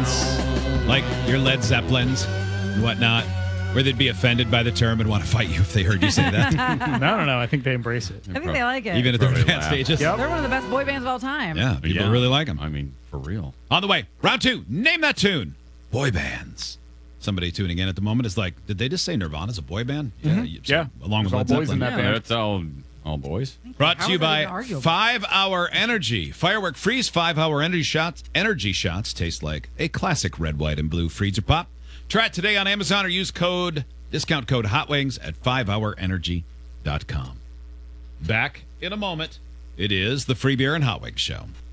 bands, like your Led Zeppelins and whatnot, where they'd be offended by the term and want to fight you if they heard you say that? No. I think they embrace it. I think they like it. Even at the Probably advanced laugh. stages? Yep. They're one of the best boy bands of all time. Yeah, people really like them. I mean, for real. On the way, round 2. Name that tune. Boy bands. Somebody tuning in at the moment is like, did they just say Nirvana's a boy band? Yeah. Along with There's Led all boys in Zeppelin. that band. That's all boys. Brought How to you is that by even arguable? 5 Hour Energy. Firework Freeze 5 Hour Energy Shots. Energy shots taste like a classic red, white, and blue freezer pop. Try it today on Amazon or use discount code HOTWINGS at 5hourenergy.com. Back in a moment. It is the Free Beer and Hot Wings Show.